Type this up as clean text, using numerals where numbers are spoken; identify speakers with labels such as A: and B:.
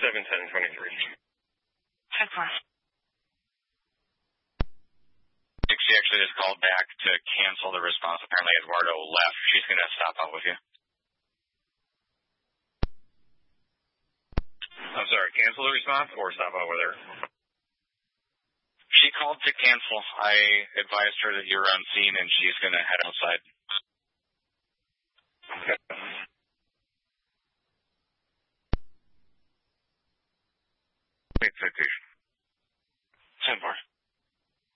A: 71023.
B: 10-4.
C: She actually just called back to cancel the response. Apparently Eduardo left. She's going to stop out with you.
A: I'm sorry, cancel the response or stop out with her?
C: She called to cancel. I advised her that you're on scene and she's going to head outside.
A: Okay. Citation.